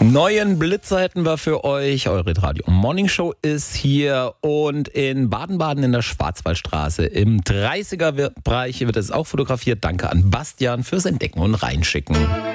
Neuen Blitzer hätten wir für euch. Eure Radio Morning Show ist hier und in Baden-Baden in der Schwarzwaldstraße im 30er-Bereich wird es auch fotografiert. Danke an Bastian fürs Entdecken und Reinschicken.